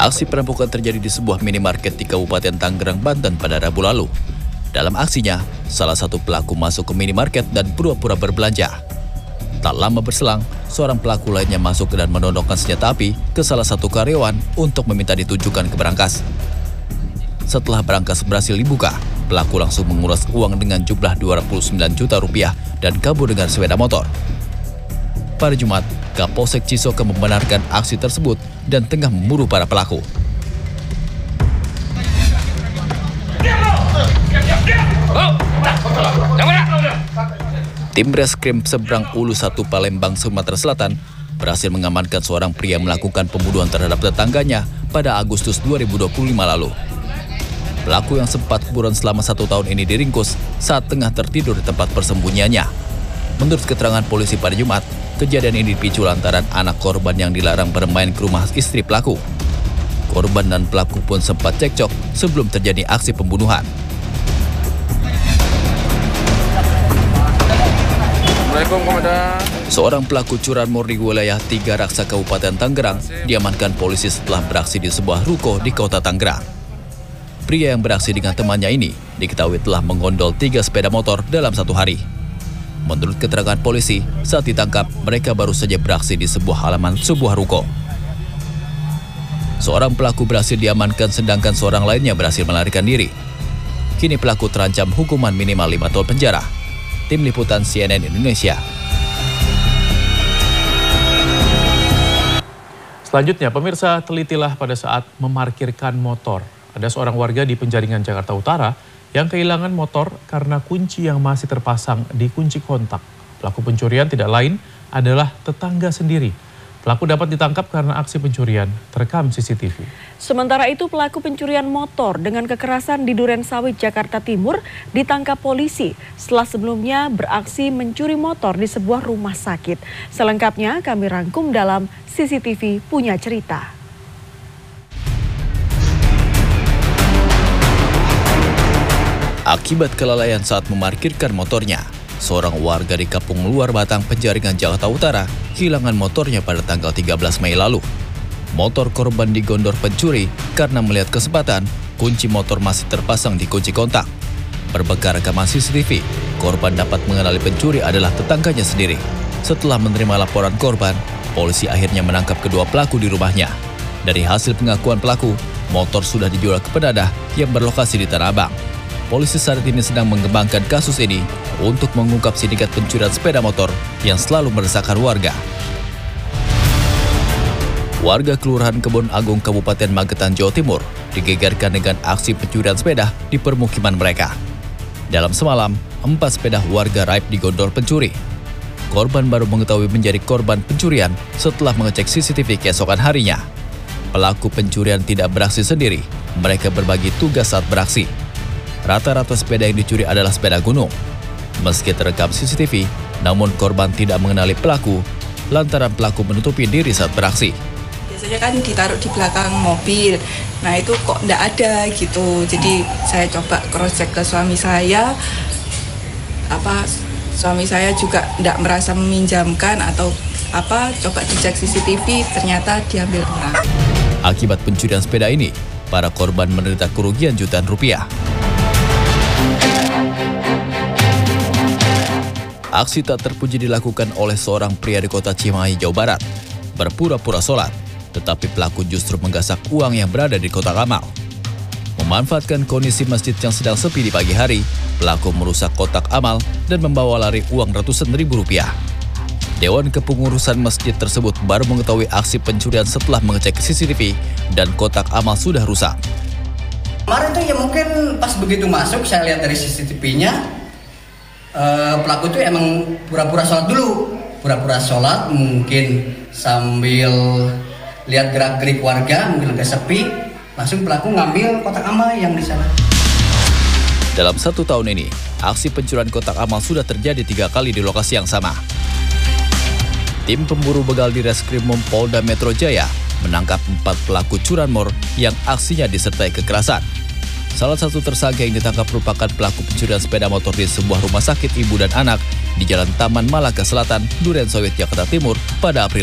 Aksi perampokan terjadi di sebuah minimarket di Kabupaten Tangerang, Banten pada Rabu lalu. Dalam aksinya, salah satu pelaku masuk ke minimarket dan pura-pura berbelanja. Tak lama berselang, seorang pelaku lainnya masuk dan menodongkan senjata api ke salah satu karyawan untuk meminta ditujukan ke berangkas. Setelah berangkas berhasil dibuka, pelaku langsung menguras uang dengan jumlah 29 juta rupiah dan kabur dengan sepeda motor. Pada Jumat, Kapolsek Cisoka membenarkan aksi tersebut dan tengah memburu para pelaku. Tim Reskrim Seberang Ulu 1 Palembang, Sumatera Selatan berhasil mengamankan seorang pria melakukan pembunuhan terhadap tetangganya pada Agustus 2025 lalu. Pelaku yang sempat buron selama 1 tahun ini diringkus saat tengah tertidur di tempat persembunyiannya. Menurut keterangan polisi pada Jumat, kejadian ini dipicu lantaran anak korban yang dilarang bermain ke rumah istri pelaku. Korban dan pelaku pun sempat cekcok sebelum terjadi aksi pembunuhan. Seorang pelaku curanmor di wilayah Tiga Raksa Kabupaten Tangerang diamankan polisi setelah beraksi di sebuah ruko di kota Tangerang. Pria yang beraksi dengan temannya ini diketahui telah menggondol 3 sepeda motor dalam 1 hari. Menurut keterangan polisi, saat ditangkap, mereka baru saja beraksi di sebuah halaman sebuah ruko. Seorang pelaku berhasil diamankan sedangkan seorang lainnya berhasil melarikan diri. Kini pelaku terancam hukuman minimal 5 tahun penjara. Tim Liputan CNN Indonesia. Selanjutnya, pemirsa, telitilah pada saat memarkirkan motor. Ada seorang warga di Penjaringan, Jakarta Utara yang kehilangan motor karena kunci yang masih terpasang di kunci kontak. Pelaku pencurian tidak lain adalah tetangga sendiri. Pelaku dapat ditangkap karena aksi pencurian terekam CCTV. Sementara itu, pelaku pencurian motor dengan kekerasan di Duren Sawit, Jakarta Timur ditangkap polisi setelah sebelumnya beraksi mencuri motor di sebuah rumah sakit. Selengkapnya kami rangkum dalam CCTV Punya Cerita. Akibat kelalaian saat memarkirkan motornya, seorang warga di Kampung Luar Batang, Penjaringan, Jakarta Utara kehilangan motornya pada tanggal 13 Mei lalu. Motor korban digondor pencuri karena melihat kesempatan kunci motor masih terpasang di kunci kontak. Berbekal rekaman CCTV, korban dapat mengenali pencuri adalah tetangganya sendiri. Setelah menerima laporan korban, polisi akhirnya menangkap kedua pelaku di rumahnya. Dari hasil pengakuan pelaku, motor sudah dijual ke penadah yang berlokasi di Tanah Abang. Polisi saat ini sedang mengembangkan kasus ini untuk mengungkap sindikat pencurian sepeda motor yang selalu meresahkan warga. Warga Kelurahan Kebon Agung, Kabupaten Magetan, Jawa Timur digegerkan dengan aksi pencurian sepeda di permukiman mereka. Dalam semalam, 4 sepeda warga raib digondol pencuri. Korban baru mengetahui menjadi korban pencurian setelah mengecek CCTV keesokan harinya. Pelaku pencurian tidak beraksi sendiri, mereka berbagi tugas saat beraksi. Rata-rata sepeda yang dicuri adalah sepeda gunung. Meski terekam CCTV, namun korban tidak mengenali pelaku lantaran pelaku menutupi diri saat beraksi. Biasanya kan ditaruh di belakang mobil, nah itu kok enggak ada gitu. Jadi saya coba cross check ke suami saya, suami saya juga enggak merasa meminjamkan atau coba dicek CCTV, ternyata diambil orang. Akibat pencurian sepeda ini, para korban menderita kerugian jutaan rupiah. Aksi tak terpuji dilakukan oleh seorang pria di kota Cimahi, Jawa Barat. Berpura-pura sholat, tetapi pelaku justru menggasak uang yang berada di kotak amal. Memanfaatkan kondisi masjid yang sedang sepi di pagi hari, pelaku merusak kotak amal dan membawa lari uang ratusan ribu rupiah. Dewan Kepengurusan masjid tersebut baru mengetahui aksi pencurian setelah mengecek CCTV dan kotak amal sudah rusak. Kemarin tuh ya mungkin pas begitu masuk saya lihat dari CCTV-nya pelaku itu emang pura-pura sholat dulu. Pura-pura sholat mungkin sambil lihat gerak-gerik warga, mungkin agak sepi. Langsung pelaku ngambil kotak amal yang di sana. Dalam 1 tahun ini, aksi pencurian kotak amal sudah terjadi 3 kali di lokasi yang sama. Tim pemburu begal di Reskrimum Polda Metro Jaya menangkap 4 pelaku curanmor yang aksinya disertai kekerasan. Salah satu tersangka yang ditangkap merupakan pelaku pencurian sepeda motor di sebuah rumah sakit ibu dan anak di Jalan Taman Malaka Selatan, Duren Sawit, Jakarta Timur pada April